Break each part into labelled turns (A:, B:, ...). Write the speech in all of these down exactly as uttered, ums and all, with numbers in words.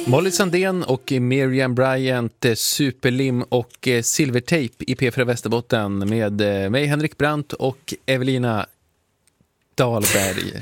A: Molly Sandén och Miriam Bryant, Superlim och Silvertape i P fyra Västerbotten med mig Henrik Brandt och Evelina Dahlberg.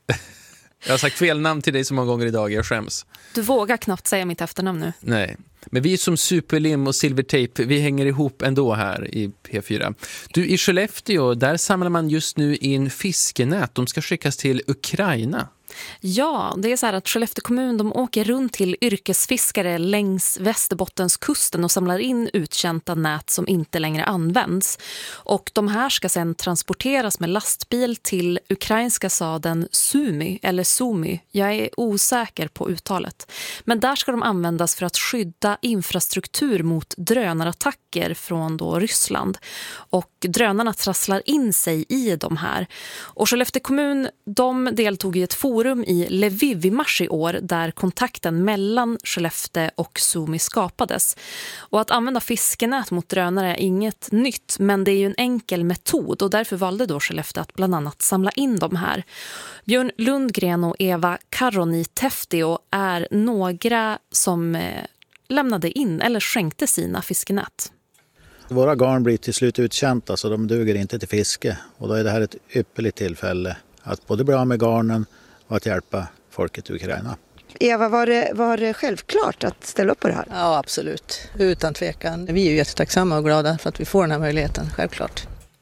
A: Jag har sagt fel namn till dig så många gånger idag, jag skäms.
B: Du vågar knappt säga mitt efternamn nu.
A: Nej, men vi som Superlim och Silvertape, vi hänger ihop ändå här i P fyra. Du, i Skellefteå, där samlar man just nu in fiskenät. De ska skickas till Ukraina.
B: Ja, det är så här att Skellefteå kommun de åker runt till yrkesfiskare längs Västerbottenskusten och samlar in uttjänta nät som inte längre används. Och de här ska sedan transporteras med lastbil till ukrainska staden Sumy eller Sumy. Jag är osäker på uttalet. Men där ska de användas för att skydda infrastruktur mot drönarattacker från då Ryssland. Och drönarna trasslar in sig i de här. Och Skellefteå kommun de deltog i ett forum i Lviv i mars i år där kontakten mellan Skellefteå och Sumy skapades. Och att använda fiskenät mot drönare är inget nytt, men det är ju en enkel metod och därför valde då Skellefteå att bland annat samla in de här. Björn Lundgren och Eva Karoni Teftio är några som eh, lämnade in eller skänkte sina fiskenät.
C: Våra garn blir till slut uttjänta så de duger inte till fiske och då är det här ett ypperligt tillfälle att både bli av med garnen och att hjälpa folket i Ukraina.
D: Eva, var det, var det självklart att ställa upp på det här?
E: Ja, absolut. Utan tvekan. Vi är ju jättetacksamma och glada för att vi får den här möjligheten, självklart.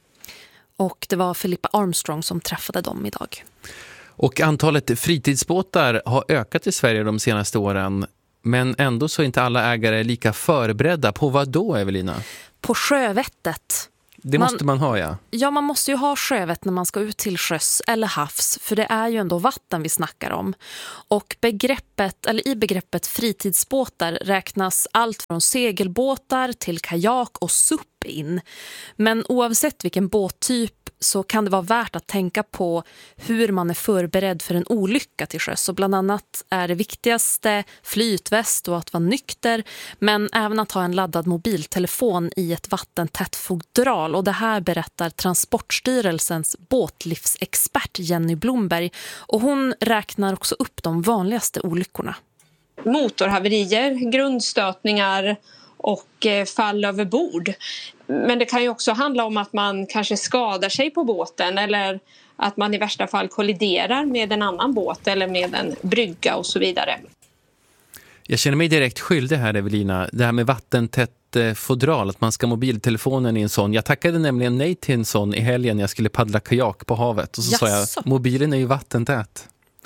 B: Och det var Filippa Armstrong som träffade dem idag.
A: Och antalet fritidsbåtar har ökat i Sverige de senaste åren. Men ändå så är inte alla ägare lika förberedda. På vad då, Evelina?
B: På sjövettet.
A: Det
B: man,
A: måste man ha, ja.
B: Ja, man måste ju ha sjövett när man ska ut till sjöss eller havs. För det är ju ändå vatten vi snackar om. Och begreppet, eller i begreppet fritidsbåtar räknas allt från segelbåtar till kajak och S U P in. Men oavsett vilken båttyp så kan det vara värt att tänka på hur man är förberedd för en olycka till sjöss. Och bland annat är det viktigaste flytväst och att vara nykter, men även att ha en laddad mobiltelefon i ett vattentätt fodral. Och det här berättar Transportstyrelsens båtlivsexpert Jenny Blomberg. Och hon räknar också upp de vanligaste olyckorna.
F: Motorhaverier, grundstötningar och fall över bord. Men det kan ju också handla om att man kanske skadar sig på båten eller att man i värsta fall kolliderar med en annan båt eller med en brygga och så vidare.
A: Jag känner mig direkt skyldig här, Evelina. Det här med vattentätt fodral, att man ska mobiltelefonen i en sån. Jag tackade nämligen nej till en sån i helgen när jag skulle paddla kajak på havet. Och så Jasså. sa jag, mobilen är ju vattentät.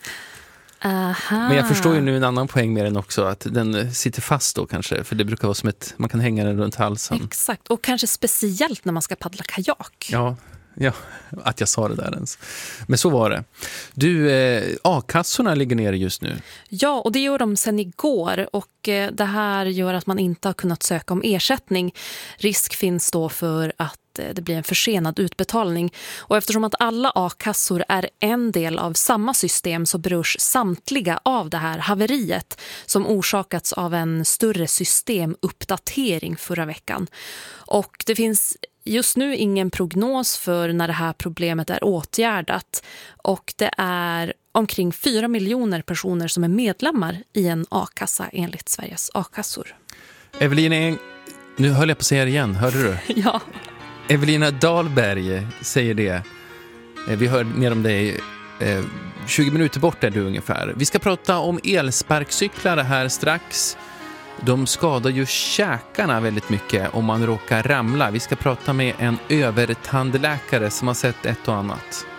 B: Aha.
A: Men jag förstår ju nu en annan poäng med den också, att den sitter fast då kanske, för det brukar vara som ett, man kan hänga den runt halsen.
B: Exakt, och kanske speciellt när man ska paddla kajak.
A: Ja, ja, att jag sa det där ens. Men så var det. Du, eh, A-kassorna ligger nere just nu.
B: Ja, och det gör de sedan igår och eh, det här gör att man inte har kunnat söka om ersättning. Risk finns då för att det blir en försenad utbetalning. Och eftersom att alla A-kassor är en del av samma system så berörs samtliga av det här haveriet som orsakats av en större systemuppdatering förra veckan. Och det finns just nu ingen prognos för när det här problemet är åtgärdat. Och det är omkring fyra miljoner personer som är medlemmar i en A-kassa enligt Sveriges A-kassor.
A: Evelina, nu höll jag på att säga det igen, hörde du?
B: Ja.
A: Evelina Dahlberg säger det. Vi hör mer om dig tjugo minuter bort är du ungefär. Vi ska prata om elsparkcyklar här strax. De skadar ju käkarna väldigt mycket om man råkar ramla. Vi ska prata med en övertandläkare som har sett ett och annat.